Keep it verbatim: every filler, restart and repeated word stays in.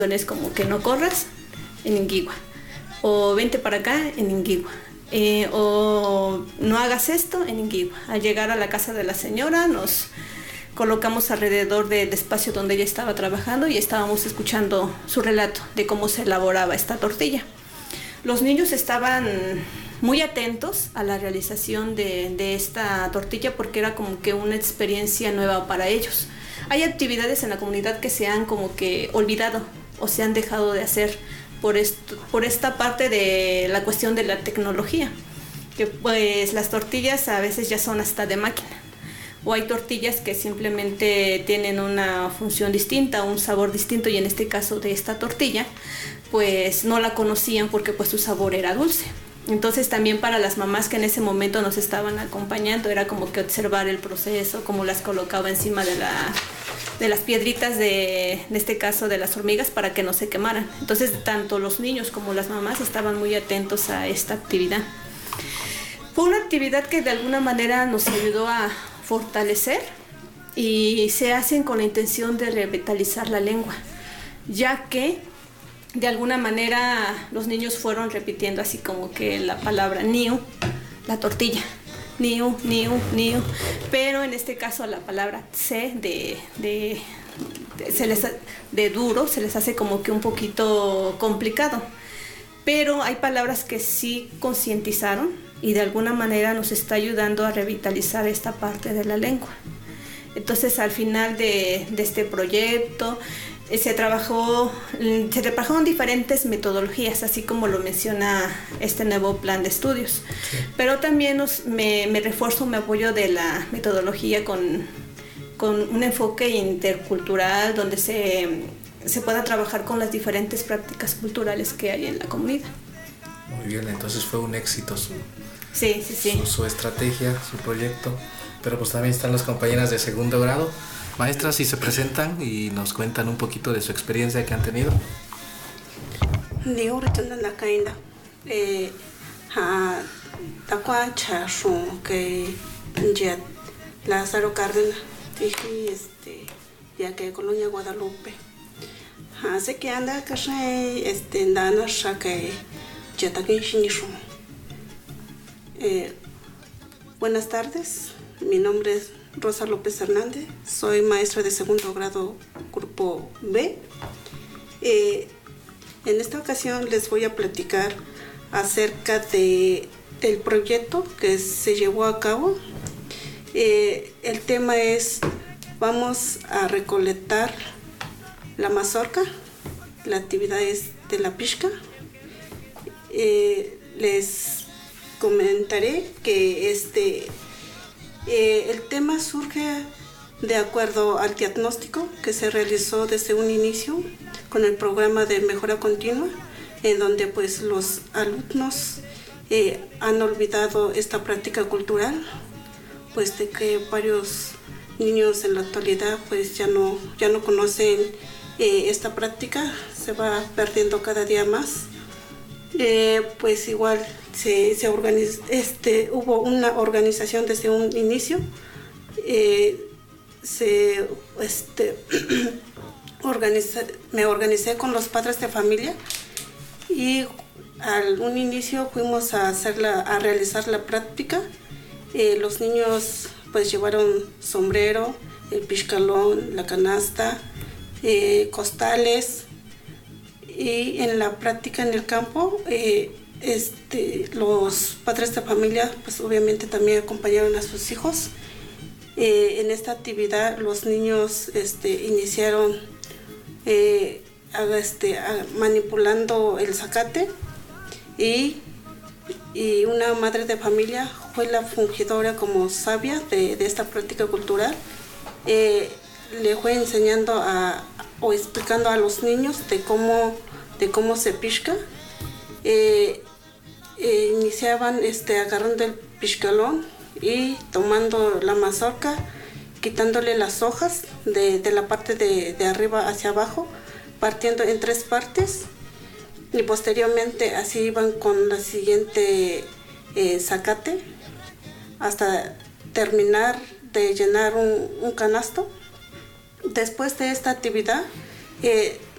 Es como que no corras en Inguigua, o vente para acá en Inguigua, eh, o no hagas esto en Inguigua. Al llegar a la casa de la señora nos colocamos alrededor del espacio donde ella estaba trabajando y estábamos escuchando su relato de cómo se elaboraba esta tortilla. Los niños estaban muy atentos a la realización de, de esta tortilla porque era como que una experiencia nueva para ellos. Hay actividades en la comunidad que se han como que olvidado o se han dejado de hacer por, esto, por esta parte de la cuestión de la tecnología, que pues las tortillas a veces ya son hasta de máquina, o hay tortillas que simplemente tienen una función distinta, un sabor distinto, y en este caso de esta tortilla pues no la conocían porque pues su sabor era dulce. Entonces también para las mamás que en ese momento nos estaban acompañando era como que observar el proceso, cómo las colocaba encima de, la, de las piedritas de, en este caso de las hormigas, para que no se quemaran. Entonces tanto los niños como las mamás estaban muy atentos a esta actividad. Fue una actividad que de alguna manera nos ayudó a fortalecer y se hacen con la intención de revitalizar la lengua, ya que de alguna manera los niños fueron repitiendo así como que la palabra niu, la tortilla, niu, niu, niu, pero en este caso la palabra tse de, de, de, se les, de duro se les hace como que un poquito complicado, pero hay palabras que sí concientizaron y de alguna manera nos está ayudando a revitalizar esta parte de la lengua. Entonces al final de, de este proyecto Se trabajó, se trabajaron diferentes metodologías, así como lo menciona este nuevo plan de estudios. Sí. Pero también nos, me, me refuerzo, me apoyo de la metodología con, con un enfoque intercultural donde se, se pueda trabajar con las diferentes prácticas culturales que hay en la comunidad. Muy bien, entonces fue un éxito su, sí, sí, sí. su, su estrategia, su proyecto. Pero pues también están las compañeras de segundo grado. Maestras, si se presentan y nos cuentan un poquito de su experiencia que han tenido. Digo, la caída. Eh, ha, takua chasu que ya Lázaro Cárdenas, dije, este, ya que Colonia Guadalupe. Ha, sé que anda que se, este, dana que ya ta que Eh, buenas tardes, mi nombre es Rosa López Hernández, soy maestra de segundo grado grupo B. Eh, en esta ocasión les voy a platicar acerca de, del proyecto que se llevó a cabo. Eh, el tema es, vamos a recolectar la mazorca, la actividad es de la pishka. Eh, les comentaré que este Eh, el tema surge de acuerdo al diagnóstico que se realizó desde un inicio con el programa de mejora continua, en donde pues los alumnos eh, han olvidado esta práctica cultural, pues de que varios niños en la actualidad pues ya no, ya no conocen eh, esta práctica, se va perdiendo cada día más. Eh, pues igual se, se organiz, este, hubo una organización desde un inicio, eh, se, este, organiza, me organicé con los padres de familia y al un inicio fuimos a, hacer la, a realizar la práctica. Eh, los niños pues llevaron sombrero, el pixcalón, la canasta, eh, costales. Y en la práctica en el campo, eh, este, los padres de familia pues obviamente también acompañaron a sus hijos. Eh, en esta actividad los niños este, iniciaron eh, a, este, a, manipulando el zacate y, y una madre de familia fue la fungidora como sabia de, de esta práctica cultural. Eh, le fue enseñando a, o explicando a los niños de cómo, de cómo se pishka. Eh, eh, iniciaban este, agarrando el pishcalón y tomando la mazorca, quitándole las hojas de, de la parte de, de arriba hacia abajo, partiendo en tres partes, y posteriormente así iban con la siguiente eh, zacate hasta terminar de llenar un, un canasto. Después de esta actividad, eh,